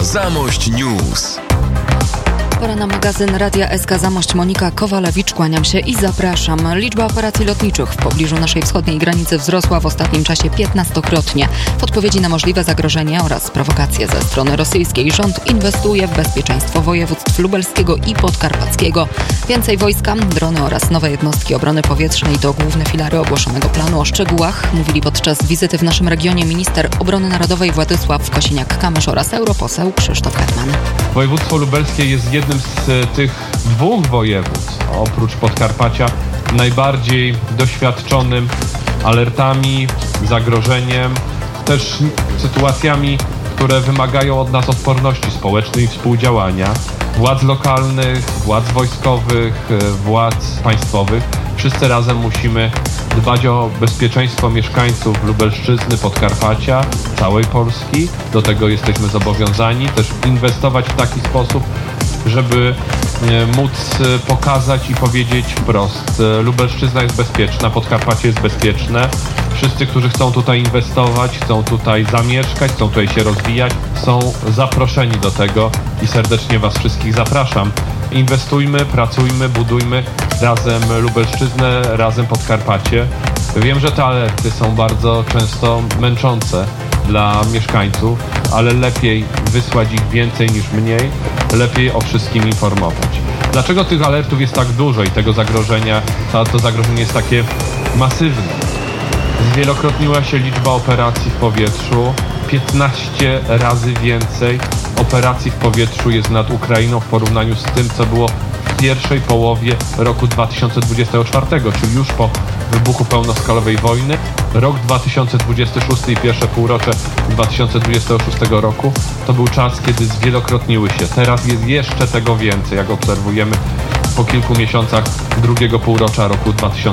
Zamość News. Pora na magazyn Radia SK Zamość. Monika Kowalewicz, kłaniam się i zapraszam. Liczba operacji lotniczych w pobliżu naszej wschodniej granicy wzrosła w ostatnim czasie 15-krotnie. W odpowiedzi na możliwe zagrożenie oraz prowokacje ze strony rosyjskiej rząd inwestuje w bezpieczeństwo województw lubelskiego i podkarpackiego. Więcej wojska, drony oraz nowe jednostki obrony powietrznej to główne filary ogłoszonego planu. O szczegółach mówili podczas wizyty w naszym regionie minister obrony narodowej Władysław Kosiniak-Kamysz oraz europoseł Krzysztof Hetman. Województwo lubelskie jest jednym z tych dwóch województw, oprócz Podkarpacia, najbardziej doświadczonym alertami, zagrożeniem, też sytuacjami, które wymagają od nas odporności społecznej i współdziałania władz lokalnych, władz wojskowych, władz państwowych. Wszyscy razem musimy dbać o bezpieczeństwo mieszkańców Lubelszczyzny, Podkarpacia, całej Polski. Do tego jesteśmy zobowiązani. Też inwestować w taki sposób, żeby móc pokazać i powiedzieć wprost: Lubelszczyzna jest bezpieczna, Podkarpacie jest bezpieczne. Wszyscy, którzy chcą tutaj inwestować, chcą tutaj zamieszkać, chcą tutaj się rozwijać, są zaproszeni do tego i serdecznie Was wszystkich zapraszam. Inwestujmy, pracujmy, budujmy razem Lubelszczyznę, razem Podkarpacie. Wiem, że te alerty są bardzo często męczące dla mieszkańców, ale lepiej wysłać ich więcej niż mniej, lepiej o wszystkim informować. Dlaczego tych alertów jest tak dużo i tego zagrożenia, to zagrożenie jest takie masywne? Zwielokrotniła się liczba operacji w powietrzu. 15 razy więcej operacji w powietrzu jest nad Ukrainą w porównaniu z tym, co było w pierwszej połowie roku 2024, czyli już po wybuchu pełnoskalowej wojny. Rok 2026 i pierwsze półrocze 2026 roku to był czas, kiedy zwielokrotniły się. Teraz jest jeszcze tego więcej, jak obserwujemy po kilku miesiącach drugiego półrocza roku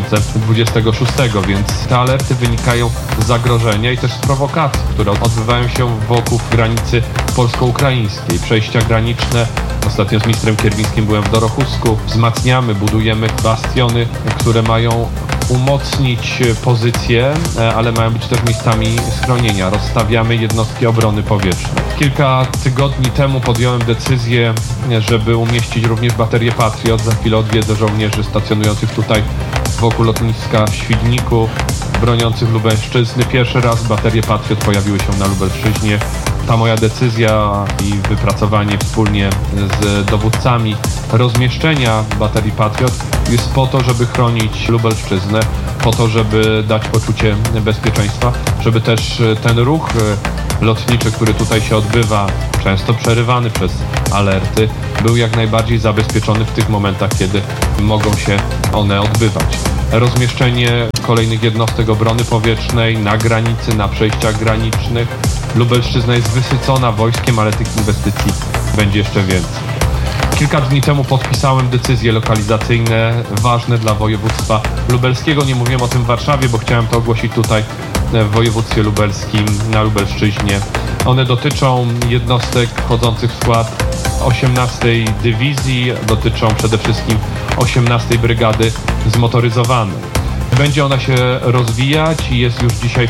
2026, więc te alerty wynikają z zagrożenia i też z prowokacji, które odbywają się wokół granicy polsko-ukraińskiej. Przejścia graniczne. Ostatnio z ministrem Kierwińskim byłem w Dorochusku. Wzmacniamy, budujemy bastiony, które mają umocnić pozycję, ale mają być też miejscami schronienia. Rozstawiamy jednostki obrony powietrznej. Kilka tygodni temu podjąłem decyzję, żeby umieścić również baterię Patriot. Za chwilę odwiedzę żołnierzy stacjonujących tutaj wokół lotniska w Świdniku, broniących Lubelszczyzny. Pierwszy raz baterie Patriot pojawiły się na Lubelszczyźnie. Ta moja decyzja i wypracowanie wspólnie z dowódcami rozmieszczenia baterii Patriot jest po to, żeby chronić Lubelszczyznę, po to, żeby dać poczucie bezpieczeństwa, żeby też ten ruch lotniczy, który tutaj się odbywa, często przerywany przez alerty, był jak najbardziej zabezpieczony w tych momentach, kiedy mogą się one odbywać. Rozmieszczenie kolejnych jednostek obrony powietrznej na granicy, na przejściach granicznych. Lubelszczyzna jest wysycona wojskiem, ale tych inwestycji będzie jeszcze więcej. Kilka dni temu podpisałem decyzje lokalizacyjne ważne dla województwa lubelskiego. Nie mówiłem o tym w Warszawie, bo chciałem to ogłosić tutaj w województwie lubelskim, na Lubelszczyźnie. One dotyczą jednostek wchodzących w skład 18 Dywizji, dotyczą przede wszystkim 18 Brygady Zmotoryzowanej. Będzie ona się rozwijać i jest już dzisiaj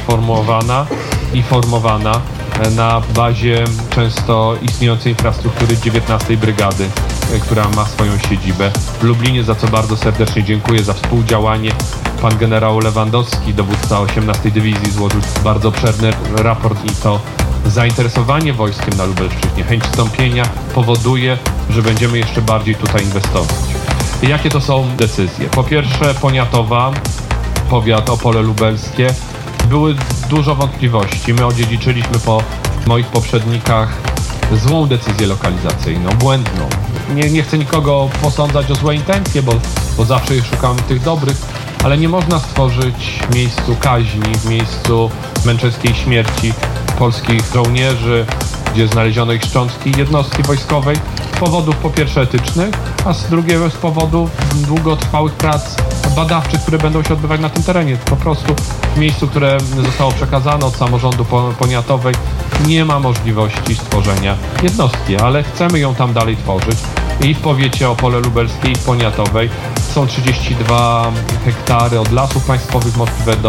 formowana na bazie często istniejącej infrastruktury 19 Brygady, która ma swoją siedzibę w Lublinie, za co bardzo serdecznie dziękuję za współdziałanie. Pan generał Lewandowski, dowódca 18 Dywizji, złożył bardzo obszerny raport i to zainteresowanie wojskiem na Lubelszczyźnie, chęć wstąpienia powoduje, że będziemy jeszcze bardziej tutaj inwestować. Jakie to są decyzje? Po pierwsze, Poniatowa, powiat Opole Lubelskie. Były dużo wątpliwości. My odziedziczyliśmy po moich poprzednikach złą decyzję lokalizacyjną, błędną. Nie chcę nikogo posądzać o złe intencje, bo zawsze szukam tych dobrych, ale nie można stworzyć w miejscu kaźni, w miejscu męczeskiej śmierci polskich żołnierzy, gdzie znaleziono ich szczątki jednostki wojskowej, z powodów po pierwsze etycznych, a z drugiego z powodów długotrwałych prac badawczych, które będą się odbywać na tym terenie. Po prostu w miejscu, które zostało przekazane od samorządu poniatowej, nie ma możliwości stworzenia jednostki, ale chcemy ją tam dalej tworzyć. I w powiecie Opole Lubelskie, i w Poniatowej są 32 hektary od lasów państwowych możliwe do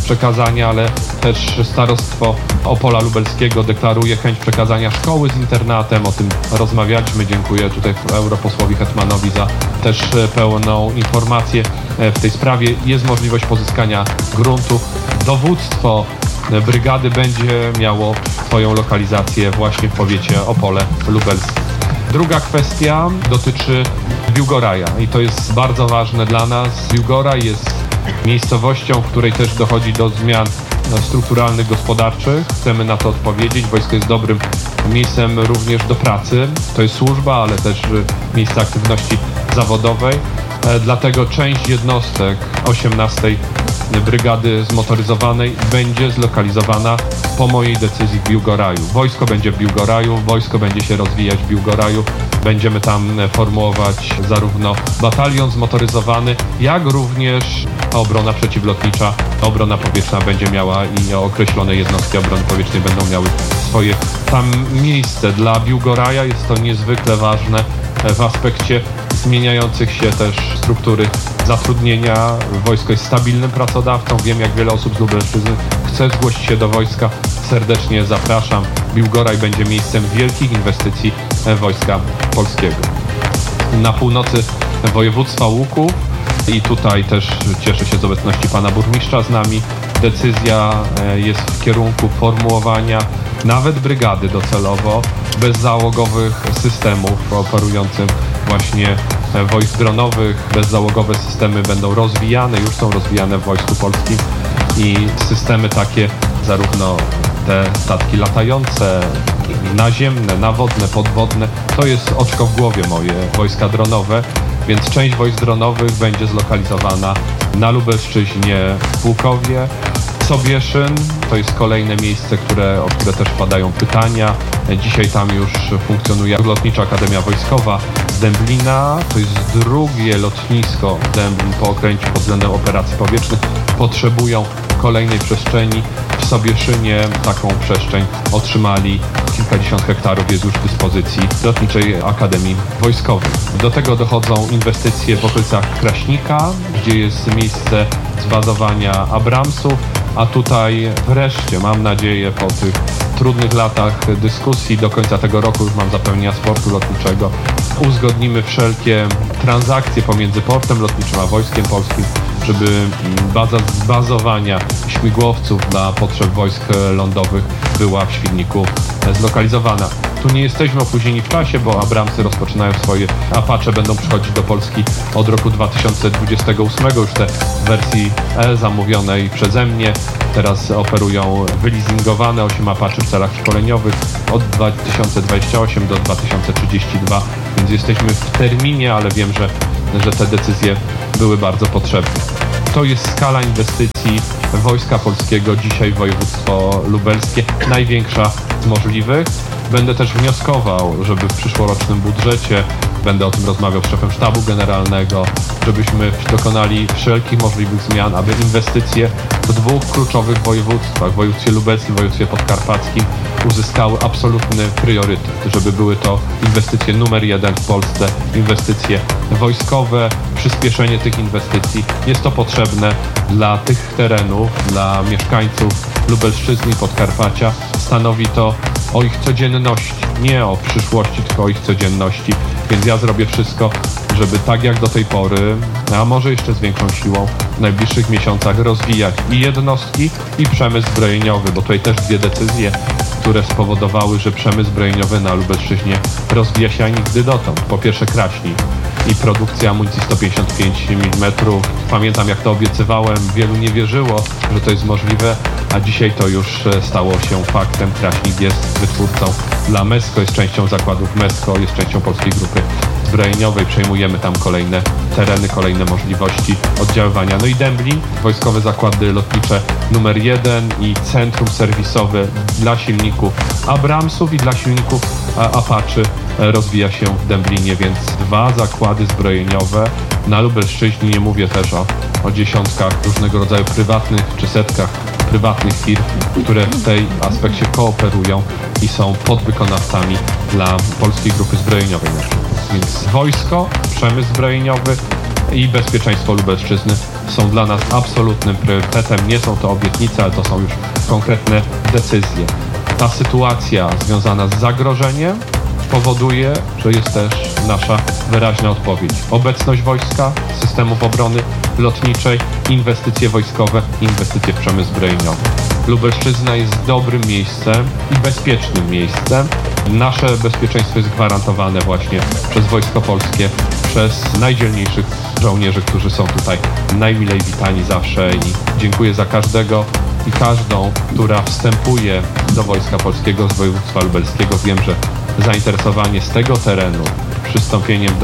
przekazania, ale też Starostwo Opola Lubelskiego deklaruje chęć przekazania szkoły z internatem. O tym rozmawialiśmy. Dziękuję tutaj europosłowi Hetmanowi za też pełną informację w tej sprawie. Jest możliwość pozyskania gruntu. Dowództwo brygady będzie miało swoją lokalizację właśnie w powiecie Opole Lubelskie. Druga kwestia dotyczy Biłgoraja i to jest bardzo ważne dla nas. Biłgoraj jest miejscowością, w której też dochodzi do zmian strukturalnych, gospodarczych. Chcemy na to odpowiedzieć. Wojsko jest dobrym miejscem również do pracy. To jest służba, ale też miejsce aktywności zawodowej. Dlatego część jednostek 18 Brygady Zmotoryzowanej będzie zlokalizowana po mojej decyzji w Biłgoraju. Wojsko będzie w Biłgoraju, wojsko będzie się rozwijać w Biłgoraju. Będziemy tam formułować zarówno batalion zmotoryzowany, jak również obrona przeciwlotnicza, obrona powietrzna będzie miała i określone jednostki obrony powietrznej będą miały swoje tam miejsce. Dla Biłgoraja jest to niezwykle ważne w aspekcie zmieniających się też struktury zatrudnienia. Wojsko jest stabilnym pracodawcą. Wiem, jak wiele osób z Lubelszczyzny chce zgłosić się do wojska. Serdecznie zapraszam. Biłgoraj będzie miejscem wielkich inwestycji Wojska Polskiego. Na północy województwa Łuków i tutaj też cieszę się z obecności pana burmistrza z nami. Decyzja jest w kierunku formułowania nawet brygady docelowo bezzałogowych systemów operującym właśnie wojsk dronowych. Bezzałogowe systemy będą rozwijane, już są rozwijane w Wojsku Polskim i systemy takie, zarówno te statki latające, naziemne, nawodne, podwodne, to jest oczko w głowie moje, wojska dronowe, więc część wojsk dronowych będzie zlokalizowana na Lubelszczyźnie, w Łukowie. Sobieszyn to jest kolejne miejsce, o które też padają pytania. Dzisiaj tam już funkcjonuje Lotnicza Akademia Wojskowa z Dęblina. To jest drugie lotnisko Dęblin po Okręciu pod względem operacji powietrznych. Potrzebują kolejnej przestrzeni. W Sobieszynie taką przestrzeń otrzymali. Kilkadziesiąt hektarów jest już w dyspozycji Lotniczej Akademii Wojskowej. Do tego dochodzą inwestycje w okolicach Kraśnika, gdzie jest miejsce zbazowania Abramsów, a tutaj wreszcie, mam nadzieję, po tych trudnych latach dyskusji do końca tego roku, już mam zapewnienia z portu lotniczego, uzgodnimy wszelkie transakcje pomiędzy portem lotniczym a Wojskiem Polskim, żeby baza zbazowania śmigłowców dla potrzeb wojsk lądowych była w Świdniku zlokalizowana. Tu nie jesteśmy opóźnieni w czasie, bo Abramsy rozpoczynają swoje, Apache będą przychodzić do Polski od roku 2028, już te w wersji E zamówionej przeze mnie. Teraz operują wyleasingowane 8 Apache w celach szkoleniowych od 2028 do 2032, więc jesteśmy w terminie, ale wiem, że te decyzje były bardzo potrzebne. To jest skala inwestycji Wojska Polskiego dzisiaj w województwo lubelskie, największa z możliwych. Będę też wnioskował, żeby w przyszłorocznym budżecie, będę o tym rozmawiał z szefem sztabu generalnego, żebyśmy dokonali wszelkich możliwych zmian, aby inwestycje w dwóch kluczowych województwach, w województwie lubelskim, w województwie podkarpackim, uzyskały absolutny priorytet, żeby były to inwestycje numer 1 w Polsce, inwestycje wojskowe, przyspieszenie tych inwestycji. Jest to potrzebne dla tych terenów, dla mieszkańców Lubelszczyzny i Podkarpacia. Stanowi to o ich codzienności, nie o przyszłości, tylko o ich codzienności. Więc ja zrobię wszystko, żeby tak jak do tej pory, a może jeszcze z większą siłą, w najbliższych miesiącach rozwijać i jednostki, i przemysł zbrojeniowy, bo tutaj też dwie decyzje, które spowodowały, że przemysł zbrojeniowy na Lubelszczyźnie rozwija się jak nigdy dotąd. Po pierwsze Kraśnik i produkcja amunicji 155 mm. Pamiętam, jak to obiecywałem, wielu nie wierzyło, że to jest możliwe, a dzisiaj to już stało się faktem. Kraśnik jest wytwórcą dla MESCO, jest częścią zakładów MESCO, jest częścią Polskiej Grupy Zbrojeniowej. Przejmujemy tam kolejne tereny, kolejne możliwości oddziaływania. No i Dęblin, wojskowe zakłady lotnicze numer 1 i centrum serwisowe dla silników Abramsów i dla silników Apache rozwija się w Dęblinie, więc dwa zakłady zbrojeniowe na Lubelszczyźnie. Nie mówię też o dziesiątkach różnego rodzaju prywatnych czy setkach prywatnych firm, które w tej aspekcie kooperują i są podwykonawcami dla Polskiej Grupy Zbrojeniowej na przykład. Więc wojsko, przemysł zbrojeniowy, i bezpieczeństwo Lubelszczyzny są dla nas absolutnym priorytetem. Nie są to obietnice, ale to są już konkretne decyzje. Ta sytuacja związana z zagrożeniem powoduje, że jest też nasza wyraźna odpowiedź. Obecność wojska, systemów obrony lotniczej, inwestycje wojskowe, inwestycje w przemysł zbrojeniowy. Lubelszczyzna jest dobrym miejscem i bezpiecznym miejscem. Nasze bezpieczeństwo jest gwarantowane właśnie przez Wojsko Polskie, przez najdzielniejszych żołnierzy, którzy są tutaj najmilej witani zawsze i dziękuję za każdego i każdą, która wstępuje do Wojska Polskiego z województwa lubelskiego. Wiem, że zainteresowanie z tego terenu wstąpieniem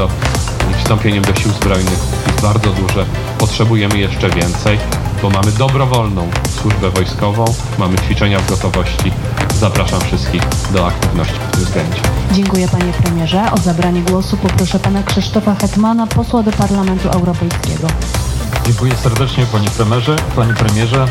do sił zbrojnych jest bardzo duże. Potrzebujemy jeszcze więcej, bo mamy dobrowolną służbę wojskową, mamy ćwiczenia w gotowości. Zapraszam wszystkich do aktywności w tym względzie. Dziękuję panie premierze. O zabranie głosu poproszę pana Krzysztofa Hetmana, posła do Parlamentu Europejskiego. Dziękuję serdecznie panie premierze.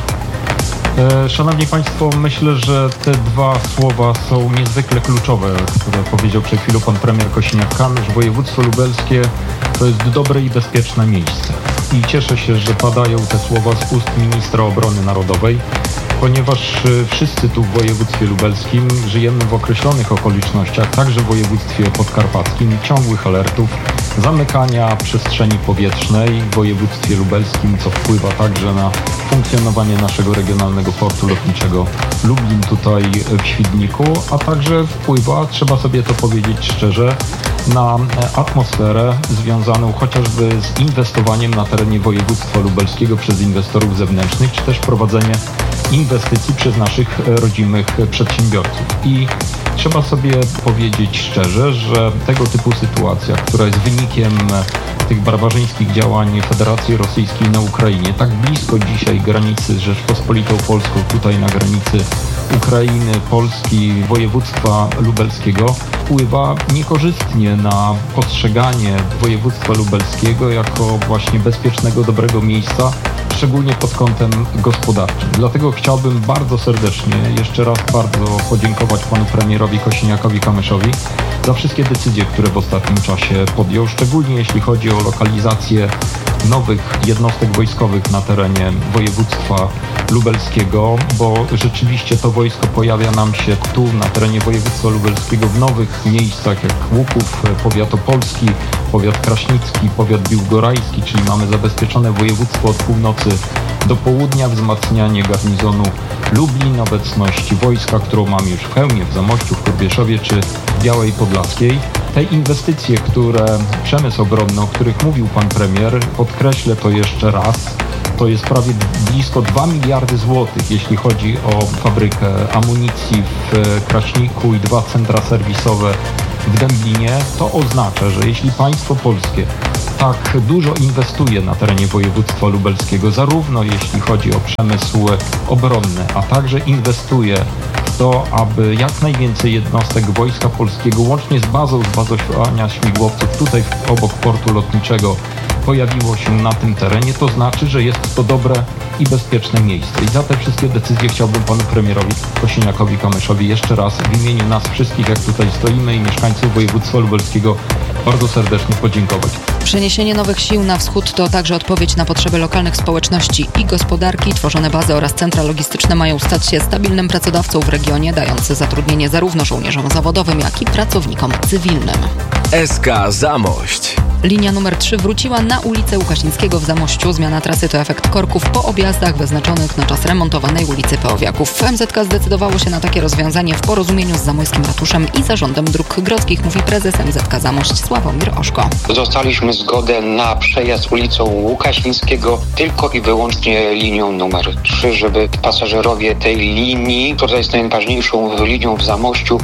Szanowni Państwo, myślę, że te dwa słowa są niezwykle kluczowe, które powiedział przed chwilą pan premier Kosiniak-Kamysz. Województwo lubelskie to jest dobre i bezpieczne miejsce. I cieszę się, że padają te słowa z ust ministra obrony narodowej, ponieważ wszyscy tu w województwie lubelskim żyjemy w określonych okolicznościach, także w województwie podkarpackim, ciągłych alertów, zamykania przestrzeni powietrznej w województwie lubelskim, co wpływa także na funkcjonowanie naszego regionalnego portu lotniczego Lublin tutaj w Świdniku, a także wpływa, trzeba sobie to powiedzieć szczerze, na atmosferę związaną chociażby z inwestowaniem na terenie województwa lubelskiego przez inwestorów zewnętrznych, czy też prowadzenie inwestycji przez naszych rodzimych przedsiębiorców. I trzeba sobie powiedzieć szczerze, że tego typu sytuacja, która jest wynikiem tych barbarzyńskich działań Federacji Rosyjskiej na Ukrainie, tak blisko dzisiaj granicy z Rzeczpospolitą Polską, tutaj na granicy Ukrainy, Polski, województwa lubelskiego, wpływa niekorzystnie na postrzeganie województwa lubelskiego jako właśnie bezpiecznego, dobrego miejsca, szczególnie pod kątem gospodarczym. Dlatego chciałbym bardzo serdecznie jeszcze raz bardzo podziękować panu premierowi Kosiniakowi-Kamyszowi za wszystkie decyzje, które w ostatnim czasie podjął, szczególnie jeśli chodzi o lokalizację nowych jednostek wojskowych na terenie województwa lubelskiego, bo rzeczywiście to wojsko pojawia nam się tu na terenie województwa lubelskiego w nowych miejscach jak Łuków, powiat opolski, powiat kraśnicki, powiat biłgorajski, czyli mamy zabezpieczone województwo od północy do południa, wzmacnianie garnizonu Lublin, obecność wojska, którą mamy już w Chełmie, w Zamościu, w Korbierzowie czy w Białej Podlaskiej. Te inwestycje, przemysł obronny, o których mówił pan premier, podkreślę to jeszcze raz, to jest prawie blisko 2 miliardy złotych, jeśli chodzi o fabrykę amunicji w Kraśniku i 2 centra serwisowe w Dęblinie. To oznacza, że jeśli państwo polskie tak dużo inwestuje na terenie województwa lubelskiego, zarówno jeśli chodzi o przemysł obronny, a także inwestuje w to, aby jak najwięcej jednostek Wojska Polskiego, łącznie z bazą zbazowania śmigłowców tutaj obok portu lotniczego, pojawiło się na tym terenie, to znaczy, że jest to dobre i bezpieczne miejsce. I za te wszystkie decyzje chciałbym panu premierowi Kosiniakowi-Kamyszowi jeszcze raz w imieniu nas wszystkich, jak tutaj stoimy, i mieszkańców województwa lubelskiego bardzo serdecznie podziękować. Przeniesienie nowych sił na wschód to także odpowiedź na potrzeby lokalnych społeczności i gospodarki. Tworzone bazy oraz centra logistyczne mają stać się stabilnym pracodawcą w regionie, dając zatrudnienie zarówno żołnierzom zawodowym, jak i pracownikom cywilnym. SK Zamość. Linia numer 3 wróciła na ulicę Łukasińskiego w Zamościu. Zmiana trasy to efekt korków po objazdach wyznaczonych na czas remontowanej ulicy Peowiaków. MZK zdecydowało się na takie rozwiązanie w porozumieniu z Zamojskim Ratuszem i Zarządem Dróg Grodzkich, mówi prezes MZK Zamość Sławomir Oszko. Dostaliśmy zgodę na przejazd ulicą Łukasińskiego tylko i wyłącznie linią numer 3, żeby pasażerowie tej linii, która jest najważniejszą linią w Zamościu,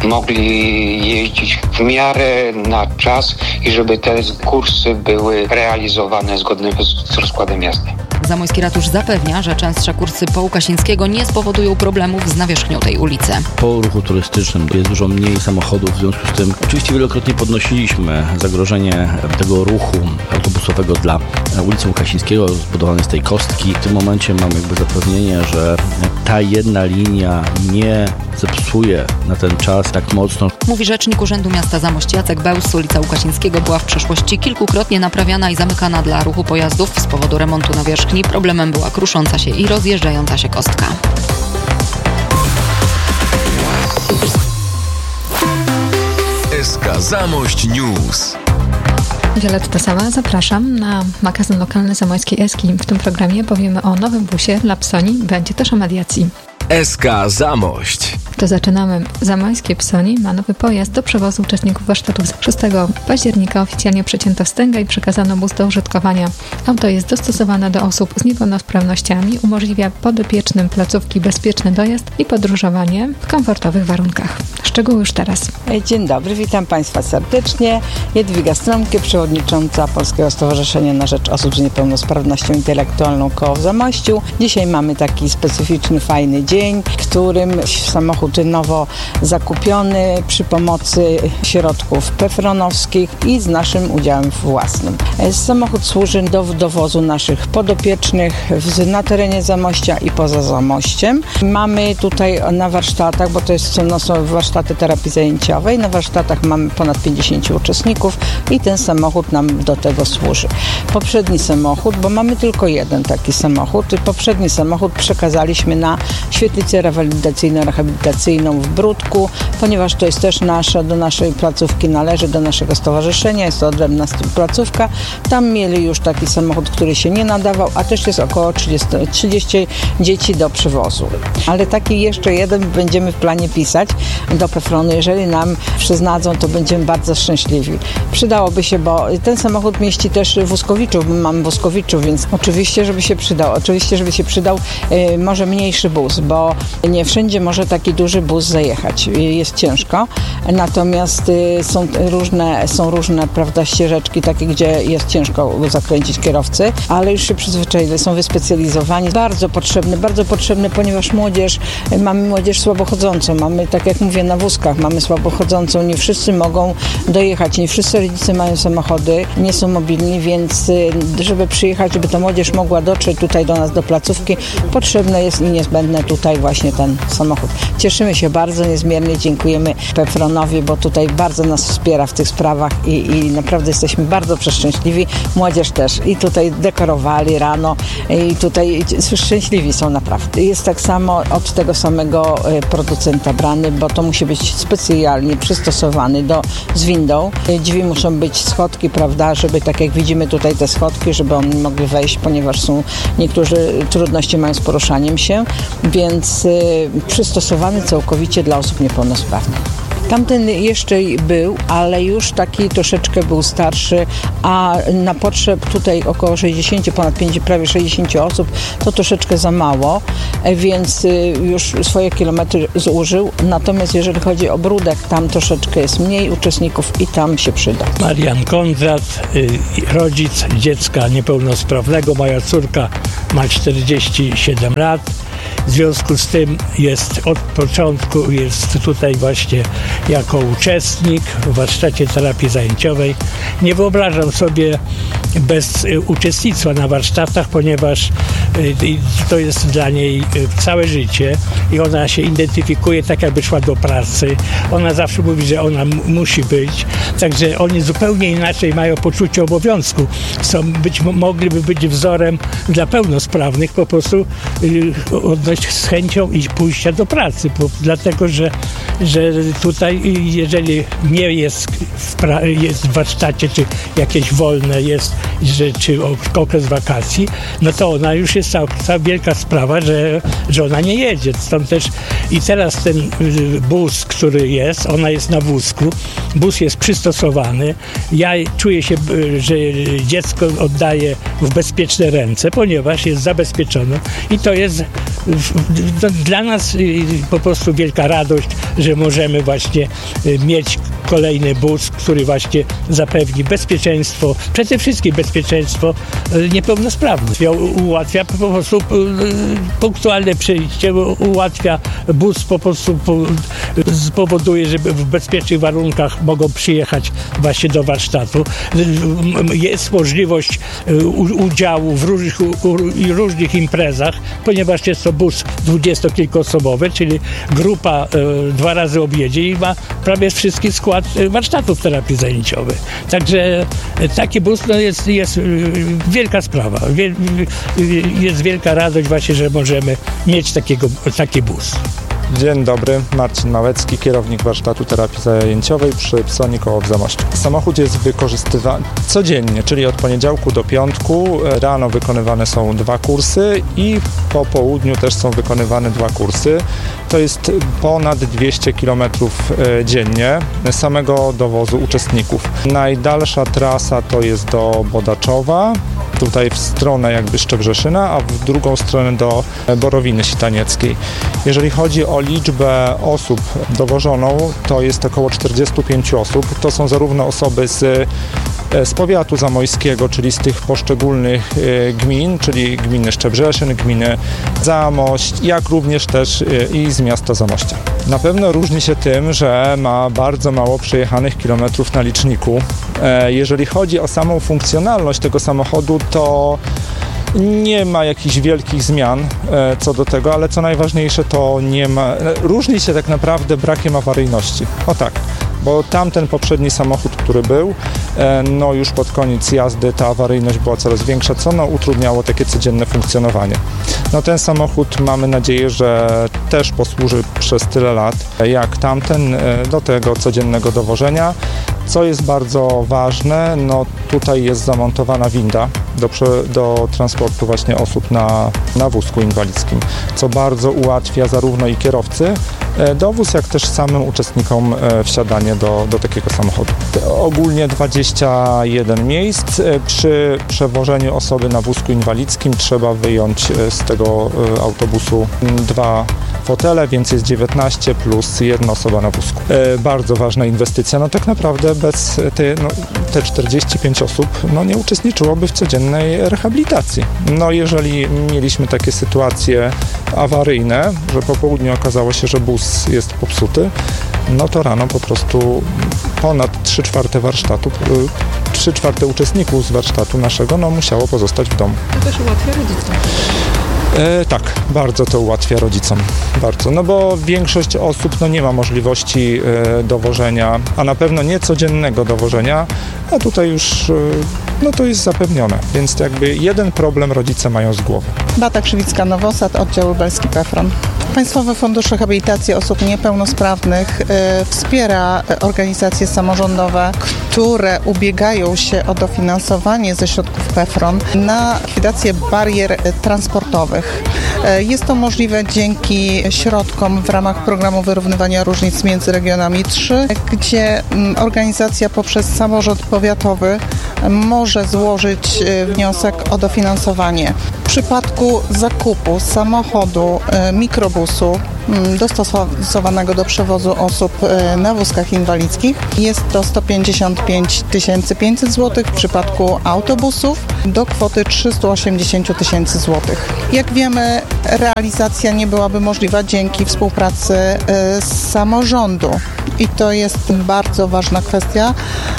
mogli jeździć w miarę na czas i żeby te kursy były realizowane zgodnie z rozkładem jazdy. Zamojski Ratusz zapewnia, że częstsze kursy po Łukasińskiego nie spowodują problemów z nawierzchnią tej ulicy. Po ruchu turystycznym jest dużo mniej samochodów, w związku z tym oczywiście wielokrotnie podnosiliśmy zagrożenie tego ruchu autobusowego dla ulicy Łukasińskiego, zbudowanej z tej kostki. W tym momencie mam zapewnienie, że ta jedna linia nie zepsuje na ten czas tak mocno. Mówi rzecznik Urzędu Miasta Zamość Jacek Bełs. Ulica Łukasińskiego była w przeszłości kilkukrotnie naprawiana i zamykana dla ruchu pojazdów. Z powodu remontu nawierzchni problemem była krusząca się i rozjeżdżająca się kostka. SK Zamość News. Wioletta Sała, zapraszam na magazyn lokalny Zamojskiej Eski. W tym programie powiemy o nowym busie dla Psoni, będzie też o mediacji. SK Zamość. To zaczynamy. Zamojskie Psoni ma nowy pojazd do przewozu uczestników warsztatów. 6 października oficjalnie przecięto wstęgę i przekazano bus do użytkowania. Auto jest dostosowane do osób z niepełnosprawnościami, umożliwia podopiecznym placówki bezpieczny dojazd i podróżowanie w komfortowych warunkach. Szczegóły już teraz. Dzień dobry, witam Państwa serdecznie. Jadwiga Strąbkie, przewodnicząca Polskiego Stowarzyszenia na Rzecz Osób z Niepełnosprawnością Intelektualną koło w Zamościu. Dzisiaj mamy taki specyficzny, fajny dzień, w którym samochód nowo zakupiony przy pomocy środków PFRON-owskich i z naszym udziałem własnym. Samochód służy do dowozu naszych podopiecznych na terenie Zamościa i poza Zamościem. Mamy tutaj na warsztatach, bo to są warsztaty terapii zajęciowej, na warsztatach mamy ponad 50 uczestników i ten samochód nam do tego służy. Poprzedni samochód, bo mamy tylko jeden taki samochód, poprzedni samochód przekazaliśmy na świetlicę rewalidacyjno-rehabilitacyjną w Bródku, ponieważ to jest też do naszej placówki należy, do naszego stowarzyszenia, jest to odrębna placówka. Tam mieli już taki samochód, który się nie nadawał, a też jest około 30 dzieci do przywozu. Ale taki jeszcze jeden będziemy w planie pisać do PFRON-u. Jeżeli nam przyznadzą, to będziemy bardzo szczęśliwi. Przydałoby się, bo ten samochód mieści też wózkowiczów, mamy wózkowiczów, więc oczywiście, żeby się przydał, może mniejszy bus, bo nie wszędzie może taki duży bus zajechać. Jest ciężko, natomiast są różne, prawda, ścieżeczki takie, gdzie jest ciężko zakręcić kierowcy, ale już się przyzwyczaili, są wyspecjalizowani. Bardzo potrzebny, ponieważ mamy młodzież słabochodzącą, mamy, tak jak mówię, na wózkach, mamy słabochodzącą, nie wszyscy mogą dojechać, nie wszyscy rodzice mają samochody, nie są mobilni, więc żeby przyjechać, żeby ta młodzież mogła dotrzeć tutaj do nas, do placówki, potrzebne jest i niezbędne tutaj właśnie ten samochód. Cieszymy się bardzo, niezmiernie dziękujemy PFRON-owi, bo tutaj bardzo nas wspiera w tych sprawach i naprawdę jesteśmy bardzo przeszczęśliwi. Młodzież też i tutaj dekorowali rano i tutaj szczęśliwi są naprawdę. Jest tak samo od tego samego producenta brany, bo to musi być specjalnie przystosowany z windą. Drzwi muszą być schodki, prawda, żeby tak jak widzimy tutaj te schodki, żeby oni mogli wejść, ponieważ niektórzy trudności mają z poruszaniem się, więc przystosowany całkowicie dla osób niepełnosprawnych. Tamten jeszcze był, ale już taki troszeczkę był starszy, a na potrzeb tutaj około 60, prawie 60 osób to troszeczkę za mało, więc już swoje kilometry zużył. Natomiast jeżeli chodzi o Bródek, tam troszeczkę jest mniej uczestników i tam się przyda. Marian Kondrat, rodzic dziecka niepełnosprawnego. Moja córka ma 47 lat. W związku z tym od początku jest tutaj właśnie jako uczestnik w warsztacie terapii zajęciowej. Nie wyobrażam sobie bez uczestnictwa na warsztatach, ponieważ to jest dla niej całe życie i ona się identyfikuje tak, jakby szła do pracy. Ona zawsze mówi, że ona musi być. Także oni zupełnie inaczej mają poczucie obowiązku. Mogliby być wzorem dla pełnosprawnych, po prostu z chęcią i pójścia do pracy, dlatego że tutaj, jeżeli nie jest w warsztacie, czy jakieś wolne jest, czy okres wakacji, no to ona już jest cała wielka sprawa, że ona nie jedzie. Stąd też i teraz ten bus, który jest, ona jest na wózku, bus jest przystosowany. Ja czuję się, że dziecko oddaję w bezpieczne ręce, ponieważ jest zabezpieczone i to jest Dla nas po prostu wielka radość, że możemy właśnie mieć kolejny bus, który właśnie zapewni bezpieczeństwo, przede wszystkim bezpieczeństwo niepełnosprawnych. Ułatwia po prostu punktualne przyjście, ułatwia bus, po prostu spowoduje, że w bezpiecznych warunkach mogą przyjechać właśnie do warsztatu. Jest możliwość udziału w różnych imprezach, ponieważ jest to bus 20-kilkuosobowy, czyli grupa 2 razy objedzie i ma prawie wszystki skład warsztatów terapii zajęciowej. Także taki bus jest wielka sprawa. Jest wielka radość właśnie, że możemy mieć taki bus. Dzień dobry, Marcin Małecki, kierownik warsztatu terapii zajęciowej przy Psyonii koło w Zamościu. Samochód jest wykorzystywany codziennie, czyli od poniedziałku do piątku. Rano wykonywane są 2 kursy i po południu też są wykonywane 2 kursy. To jest ponad 200 km dziennie samego dowozu uczestników. Najdalsza trasa to jest do Bodaczowa, tutaj w stronę jakby Szczebrzeszyna, a w drugą stronę do Borowiny Sitanieckiej. Jeżeli chodzi o liczbę osób dowożoną, to jest około 45 osób. To są zarówno osoby z powiatu zamojskiego, czyli z tych poszczególnych gmin, czyli gminy Szczebrzeszyn, gminy Zamość, jak również też i z miasta Zamościa. Na pewno różni się tym, że ma bardzo mało przejechanych kilometrów na liczniku. Jeżeli chodzi o samą funkcjonalność tego samochodu, to nie ma jakichś wielkich zmian co do tego, ale co najważniejsze, to nie ma, różni się tak naprawdę brakiem awaryjności. O tak, bo tamten poprzedni samochód, który był, no już pod koniec jazdy ta awaryjność była coraz większa, co utrudniało takie codzienne funkcjonowanie. No ten samochód mamy nadzieję, że też posłuży przez tyle lat jak tamten do tego codziennego dowożenia. Co jest bardzo ważne, no tutaj jest zamontowana winda do transportu właśnie osób na wózku inwalidzkim, co bardzo ułatwia zarówno i kierowcy dowóz, jak też samym uczestnikom wsiadanie do takiego samochodu. Ogólnie 21 miejsc. Przy przewożeniu osoby na wózku inwalidzkim trzeba wyjąć z tego autobusu 2 fotele, więc jest 19 plus 1 osoba na wózku. Bardzo ważna inwestycja. No tak naprawdę bez te 45 osób nie uczestniczyłoby w codziennej rehabilitacji. No jeżeli mieliśmy takie sytuacje awaryjne, że po południu okazało się, że bus jest popsuty, no to rano po prostu ponad 3/4 warsztatu, 3/4 uczestników z warsztatu naszego musiało pozostać w domu. To też ułatwia rodzicom. Tak, bardzo to ułatwia rodzicom. Bardzo, no bo większość osób nie ma możliwości dowożenia, a na pewno nie codziennego dowożenia, a tutaj już to jest zapewnione, więc jakby jeden problem rodzice mają z głowy. Beata Krzywicka-Nowosad, oddział lubelski PFRON. Państwowy Fundusz Rehabilitacji Osób Niepełnosprawnych wspiera organizacje samorządowe, które ubiegają się o dofinansowanie ze środków PFRON na likwidację barier transportowych. Jest to możliwe dzięki środkom w ramach programu wyrównywania różnic między regionami 3, gdzie organizacja poprzez samorząd powiatowy może złożyć wniosek o dofinansowanie. W przypadku zakupu samochodu, mikrobusu dostosowanego do przewozu osób na wózkach inwalidzkich jest to 155 500 zł, w przypadku autobusów do kwoty 380 000 zł. Jak wiemy, realizacja nie byłaby możliwa dzięki współpracy samorządu i to jest bardzo ważna kwestia,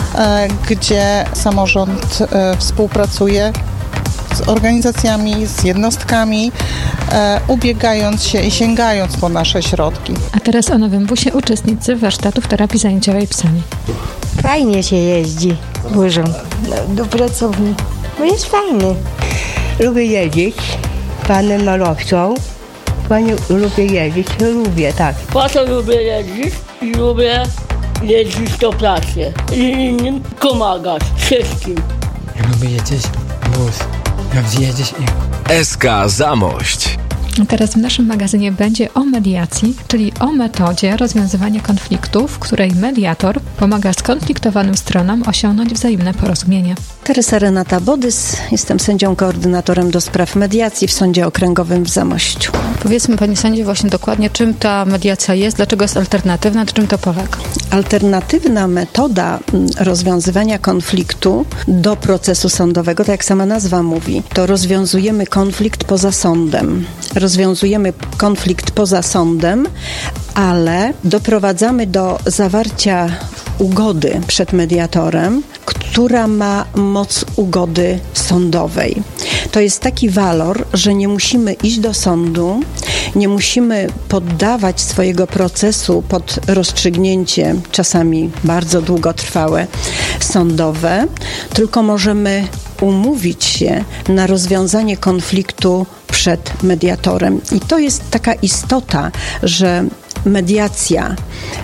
gdzie samorząd współpracuje z organizacjami, z jednostkami, ubiegając się i sięgając po nasze środki. A teraz o nowym busie uczestnicy warsztatów terapii zajęciowej Psyonii. Fajnie się jeździ burzą do pracowni, bo jest fajny. Lubię jeździć panem malowcą, lubię jeździć, tak. Po co lubię jeździć? I lubię jeździć do pracy i innym pomagać, wszystkim. Ja lubię jeździć bus, jak zjedziesz i... SK Zamość. Teraz w naszym magazynie będzie o mediacji, czyli o metodzie rozwiązywania konfliktów, w której mediator pomaga skonfliktowanym stronom osiągnąć wzajemne porozumienie. Teresa Renata Bodys, jestem sędzią koordynatorem do spraw mediacji w Sądzie Okręgowym w Zamościu. Powiedzmy, pani sędzio, właśnie dokładnie, czym ta mediacja jest, dlaczego jest alternatywna, czym to polega? Alternatywna metoda rozwiązywania konfliktu do procesu sądowego, tak jak sama nazwa mówi, to rozwiązujemy konflikt poza sądem. Rozwiązujemy konflikt poza sądem, ale doprowadzamy do zawarcia ugody przed mediatorem, która ma moc ugody sądowej. To jest taki walor, że nie musimy iść do sądu, nie musimy poddawać swojego procesu pod rozstrzygnięcie, czasami bardzo długotrwałe, sądowe, tylko możemy umówić się na rozwiązanie konfliktu przed mediatorem. I to jest taka istota, że mediacja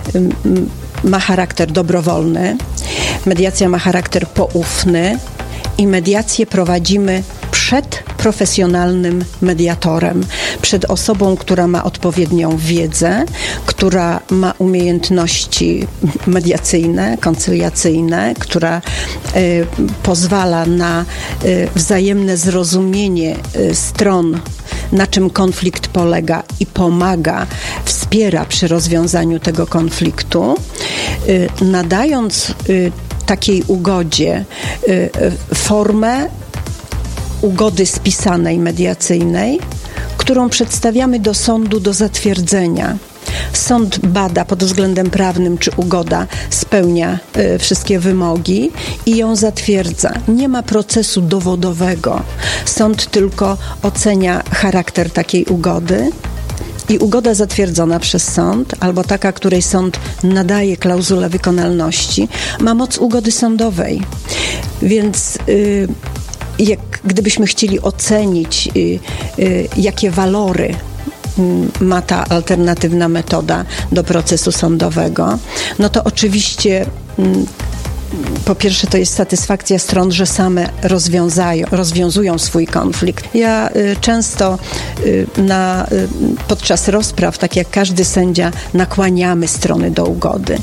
ma charakter dobrowolny, mediacja ma charakter poufny i mediację prowadzimy przed profesjonalnym mediatorem, przed osobą, która ma odpowiednią wiedzę, która ma umiejętności mediacyjne, koncyliacyjne, która pozwala na wzajemne zrozumienie stron, na czym konflikt polega i pomaga, wspiera przy rozwiązaniu tego konfliktu, nadając takiej ugodzie formę ugody spisanej mediacyjnej, którą przedstawiamy do sądu do zatwierdzenia. Sąd bada pod względem prawnym, czy ugoda spełnia wszystkie wymogi i ją zatwierdza. Nie ma procesu dowodowego. Sąd tylko ocenia charakter takiej ugody i ugoda zatwierdzona przez sąd, albo taka, której sąd nadaje klauzulę wykonalności, ma moc ugody sądowej. Więc gdybyśmy chcieli ocenić, jakie walory ma ta alternatywna metoda do procesu sądowego, no to oczywiście po pierwsze to jest satysfakcja stron, że same rozwiązują swój konflikt. Ja często podczas rozpraw, tak jak każdy sędzia, nakłaniamy strony do ugody.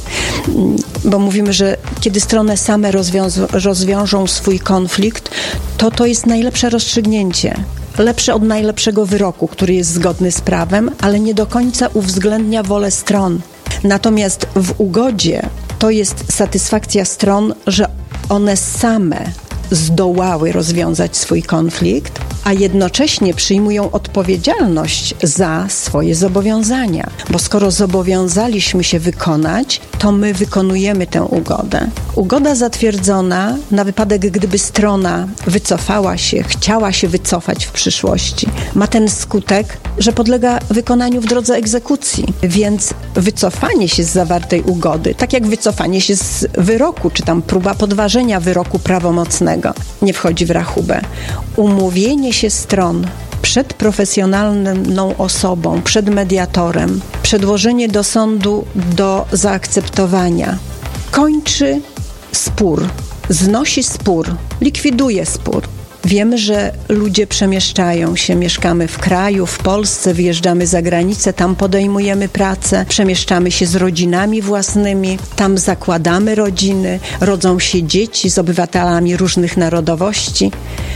Bo mówimy, że kiedy strony same rozwiążą swój konflikt, to jest najlepsze rozstrzygnięcie. Lepsze od najlepszego wyroku, który jest zgodny z prawem, ale nie do końca uwzględnia wolę stron. Natomiast w ugodzie to jest satysfakcja stron, że one same zdołały rozwiązać swój konflikt, a jednocześnie przyjmują odpowiedzialność za swoje zobowiązania. Bo skoro zobowiązaliśmy się wykonać, to my wykonujemy tę ugodę. Ugoda zatwierdzona na wypadek, gdyby strona wycofała się, chciała się wycofać w przyszłości, ma ten skutek, że podlega wykonaniu w drodze egzekucji. Więc wycofanie się z zawartej ugody, tak jak wycofanie się z wyroku, czy tam próba podważenia wyroku prawomocnego, nie wchodzi w rachubę. Umówienie się stron przed profesjonalną osobą, przed mediatorem, przedłożenie do sądu do zaakceptowania kończy spór, znosi spór, likwiduje spór. Wiemy, że ludzie przemieszczają się, mieszkamy w kraju, w Polsce, wyjeżdżamy za granicę, tam podejmujemy pracę, przemieszczamy się z rodzinami własnymi, tam zakładamy rodziny, rodzą się dzieci z obywatelami różnych narodowości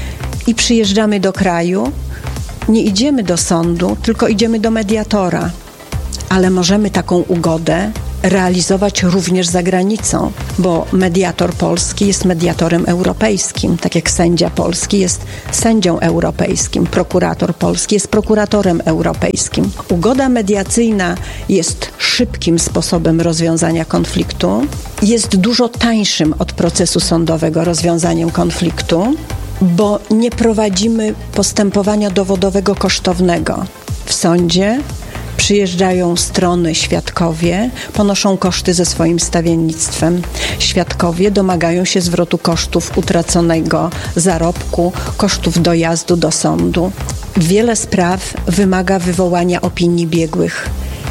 i przyjeżdżamy do kraju, nie idziemy do sądu, tylko idziemy do mediatora, ale możemy taką ugodę realizować również za granicą, bo mediator polski jest mediatorem europejskim, tak jak sędzia polski jest sędzią europejskim, prokurator polski jest prokuratorem europejskim. Ugoda mediacyjna jest szybkim sposobem rozwiązania konfliktu, jest dużo tańszym od procesu sądowego rozwiązaniem konfliktu, bo nie prowadzimy postępowania dowodowego kosztownego. W sądzie przyjeżdżają strony, świadkowie, ponoszą koszty ze swoim stawiennictwem. Świadkowie domagają się zwrotu kosztów utraconego zarobku, kosztów dojazdu do sądu. Wiele spraw wymaga wywołania opinii biegłych.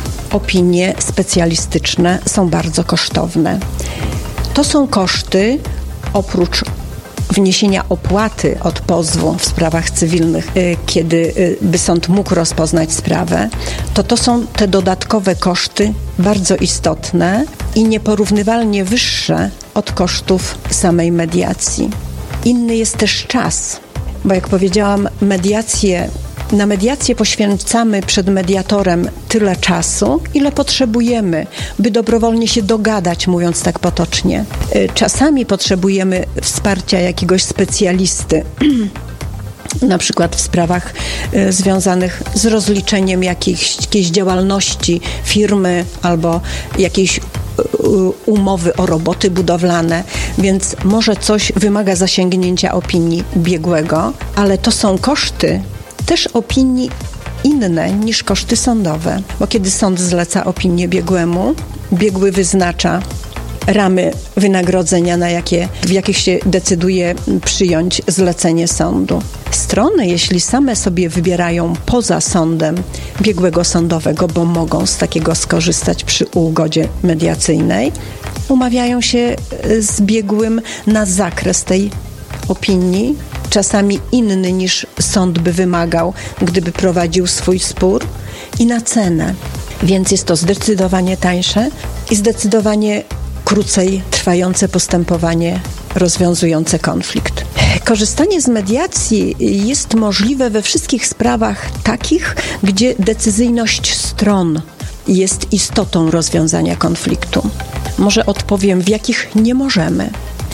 Opinie specjalistyczne są bardzo kosztowne. To są koszty, oprócz wniesienia opłaty od pozwu w sprawach cywilnych, kiedy by sąd mógł rozpoznać sprawę, to są te dodatkowe koszty bardzo istotne i nieporównywalnie wyższe od kosztów samej mediacji. Inny jest też czas, bo jak powiedziałam, na mediację poświęcamy przed mediatorem tyle czasu, ile potrzebujemy, by dobrowolnie się dogadać, mówiąc tak potocznie. Czasami potrzebujemy wsparcia jakiegoś specjalisty, na przykład w sprawach związanych z rozliczeniem jakiejś działalności firmy albo jakiejś umowy o roboty budowlane, więc może coś wymaga zasięgnięcia opinii biegłego, ale to są koszty też opinii inne niż koszty sądowe, bo kiedy sąd zleca opinię biegłemu, biegły wyznacza ramy wynagrodzenia, w jakich się decyduje przyjąć zlecenie sądu. Strony, jeśli same sobie wybierają poza sądem biegłego sądowego, bo mogą z takiego skorzystać przy ugodzie mediacyjnej, umawiają się z biegłym na zakres tej opinii, czasami inny niż sąd by wymagał, gdyby prowadził swój spór, i na cenę. Więc jest to zdecydowanie tańsze i zdecydowanie krócej trwające postępowanie rozwiązujące konflikt. Korzystanie z mediacji jest możliwe we wszystkich sprawach takich, gdzie decyzyjność stron jest istotą rozwiązania konfliktu. Może odpowiem, w jakich nie możemy.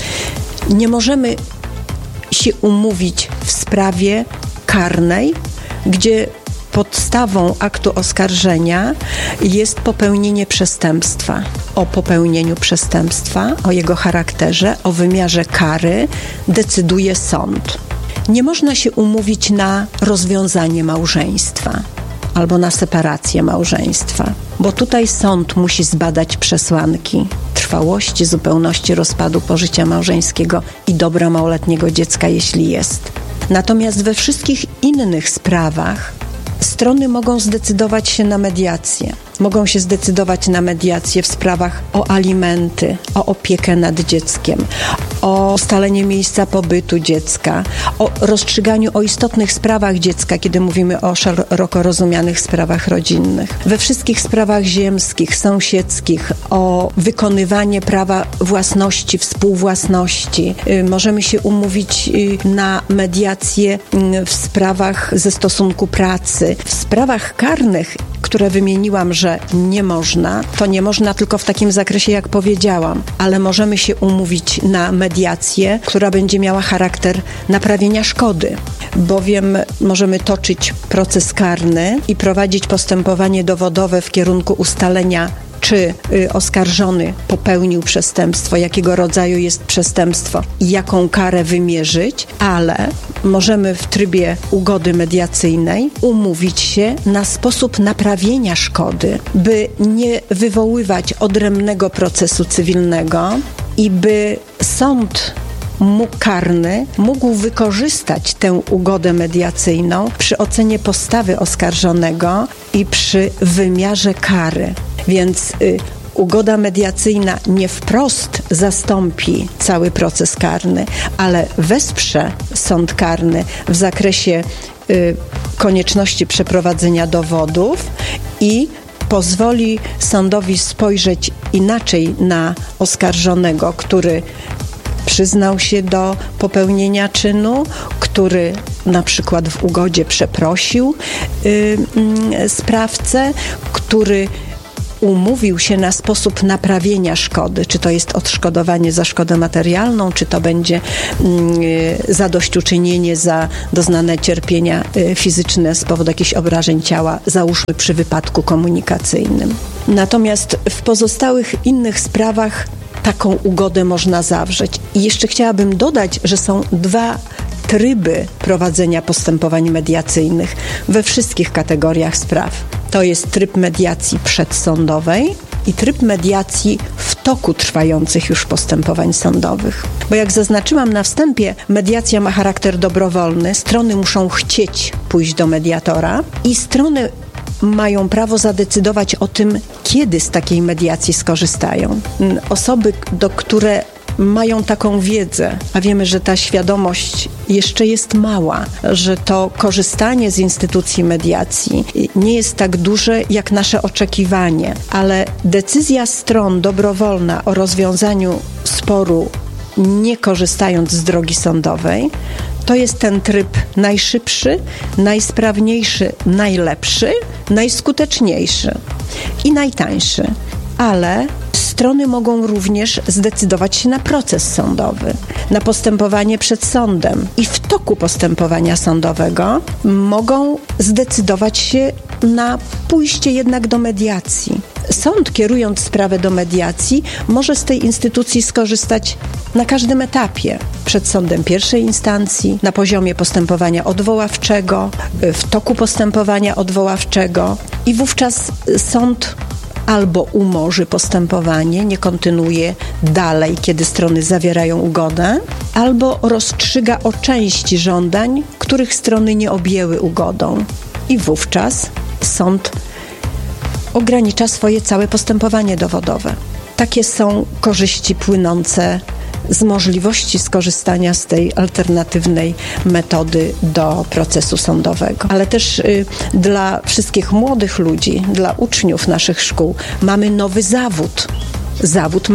Nie możemy się umówić w sprawie karnej, gdzie podstawą aktu oskarżenia jest popełnienie przestępstwa. O popełnieniu przestępstwa, o jego charakterze, o wymiarze kary decyduje sąd. Nie można się umówić na rozwiązanie małżeństwa albo na separację małżeństwa, bo tutaj sąd musi zbadać przesłanki trwałości, zupełności rozpadu pożycia małżeńskiego i dobra małoletniego dziecka, jeśli jest. Natomiast we wszystkich innych sprawach strony mogą zdecydować się na mediację. Mogą się zdecydować na mediację w sprawach o alimenty, o opiekę nad dzieckiem, o ustalenie miejsca pobytu dziecka, o rozstrzyganiu o istotnych sprawach dziecka, kiedy mówimy o szeroko rozumianych sprawach rodzinnych. We wszystkich sprawach ziemskich, sąsiedzkich, o wykonywanie prawa własności, współwłasności. Możemy się umówić na mediację w sprawach ze stosunku pracy. W sprawach karnych, które wymieniłam, że nie można, to nie można tylko w takim zakresie, jak powiedziałam, ale możemy się umówić na mediację, która będzie miała charakter naprawienia szkody, bowiem możemy toczyć proces karny i prowadzić postępowanie dowodowe w kierunku ustalenia, czy oskarżony popełnił przestępstwo, jakiego rodzaju jest przestępstwo i jaką karę wymierzyć, ale możemy w trybie ugody mediacyjnej umówić się na sposób naprawienia szkody, by nie wywoływać odrębnego procesu cywilnego i by sąd karny mógł wykorzystać tę ugodę mediacyjną przy ocenie postawy oskarżonego i przy wymiarze kary. Więc ugoda mediacyjna nie wprost zastąpi cały proces karny, ale wesprze sąd karny w zakresie konieczności przeprowadzenia dowodów i pozwoli sądowi spojrzeć inaczej na oskarżonego, który przyznał się do popełnienia czynu, który na przykład w ugodzie przeprosił sprawcę, który umówił się na sposób naprawienia szkody, czy to jest odszkodowanie za szkodę materialną, czy to będzie zadośćuczynienie za doznane cierpienia fizyczne z powodu jakichś obrażeń ciała, załóżmy przy wypadku komunikacyjnym. Natomiast w pozostałych innych sprawach taką ugodę można zawrzeć. I jeszcze chciałabym dodać, że są dwa tryby prowadzenia postępowań mediacyjnych we wszystkich kategoriach spraw. To jest tryb mediacji przedsądowej i tryb mediacji w toku trwających już postępowań sądowych. Bo jak zaznaczyłam na wstępie, mediacja ma charakter dobrowolny, strony muszą chcieć pójść do mediatora i strony mają prawo zadecydować o tym, kiedy z takiej mediacji skorzystają. Osoby, które mają taką wiedzę, a wiemy, że ta świadomość jeszcze jest mała, że to korzystanie z instytucji mediacji nie jest tak duże jak nasze oczekiwanie, ale decyzja stron dobrowolna o rozwiązaniu sporu, nie korzystając z drogi sądowej, to jest ten tryb najszybszy, najsprawniejszy, najlepszy, najskuteczniejszy i najtańszy. Ale strony mogą również zdecydować się na proces sądowy, na postępowanie przed sądem i w toku postępowania sądowego mogą zdecydować się na pójście jednak do mediacji. Sąd, kierując sprawę do mediacji, może z tej instytucji skorzystać na każdym etapie. Przed sądem pierwszej instancji, na poziomie postępowania odwoławczego, w toku postępowania odwoławczego i wówczas sąd albo umorzy postępowanie, nie kontynuuje dalej, kiedy strony zawierają ugodę, albo rozstrzyga o części żądań, których strony nie objęły ugodą. I wówczas sąd ogranicza swoje całe postępowanie dowodowe. Takie są korzyści płynące z możliwości skorzystania z tej alternatywnej metody do procesu sądowego. Ale też dla wszystkich młodych ludzi, dla uczniów naszych szkół mamy nowy zawód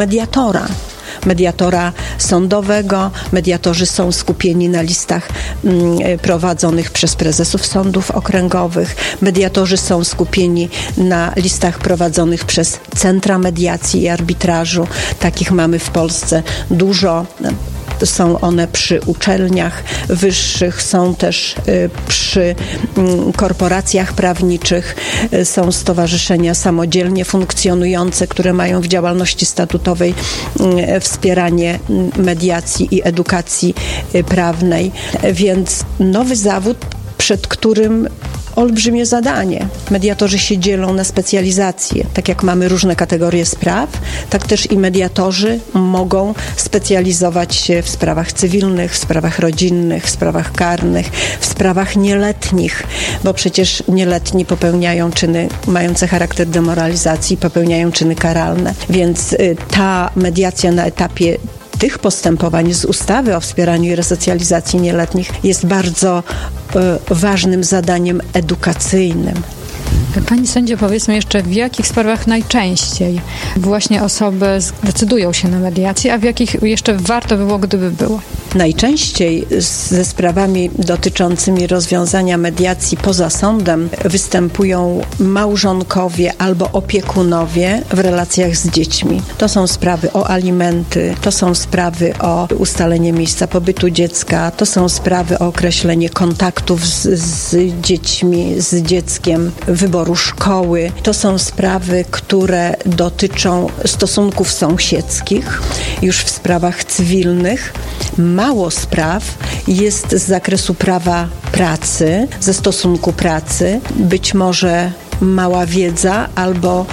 mediatora sądowego. Mediatorzy są skupieni na listach prowadzonych przez prezesów sądów okręgowych. Mediatorzy są skupieni na listach prowadzonych przez centra mediacji i arbitrażu. Takich mamy w Polsce dużo. Są one przy uczelniach wyższych, są też przy korporacjach prawniczych, są stowarzyszenia samodzielnie funkcjonujące, które mają w działalności statutowej wspieranie mediacji i edukacji prawnej. Więc nowy zawód, przed którym olbrzymie zadanie. Mediatorzy się dzielą na specjalizacje. Tak jak mamy różne kategorie spraw, tak też i mediatorzy mogą specjalizować się w sprawach cywilnych, w sprawach rodzinnych, w sprawach karnych, w sprawach nieletnich, bo przecież nieletni popełniają czyny mające charakter demoralizacji, popełniają czyny karalne. Więc ta mediacja na etapie tych postępowań z ustawy o wspieraniu i resocjalizacji nieletnich jest bardzo ważnym zadaniem edukacyjnym. Pani sędzio, powiedzmy jeszcze, w jakich sprawach najczęściej właśnie osoby zdecydują się na mediację, a w jakich jeszcze warto by było, gdyby było? Najczęściej ze sprawami dotyczącymi rozwiązania mediacji poza sądem występują małżonkowie albo opiekunowie w relacjach z dziećmi. To są sprawy o alimenty, to są sprawy o ustalenie miejsca pobytu dziecka, to są sprawy o określenie kontaktów z dziećmi, z dzieckiem, wyboru szkoły. To są sprawy, które dotyczą stosunków sąsiedzkich, już w sprawach cywilnych. Mało spraw jest z zakresu prawa pracy, ze stosunku pracy. Być może mała wiedza albo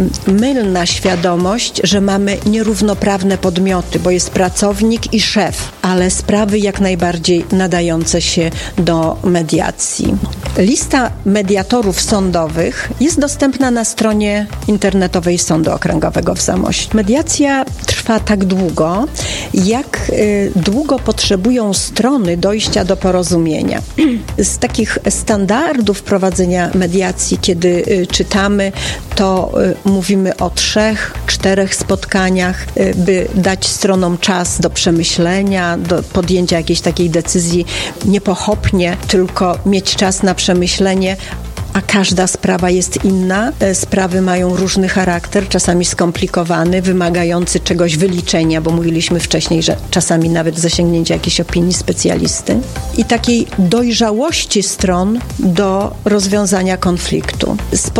mylna świadomość, że mamy nierównoprawne podmioty, bo jest pracownik i szef, ale sprawy jak najbardziej nadające się do mediacji. Lista mediatorów sądowych jest dostępna na stronie internetowej Sądu Okręgowego w Zamościu. Mediacja trwa tak długo, jak długo potrzebują strony dojścia do porozumienia. Z takich standardów prowadzenia mediacji, kiedy czytamy, to mówimy o 3-4 spotkaniach, by dać stronom czas do przemyślenia, do podjęcia jakiejś takiej decyzji niepochopnie, tylko mieć czas na przemyślenie, a każda sprawa jest inna. Sprawy mają różny charakter, czasami skomplikowany, wymagający czegoś wyliczenia, bo mówiliśmy wcześniej, że czasami nawet zasięgnięcia jakiejś opinii specjalisty i takiej dojrzałości stron do rozwiązania konfliktu.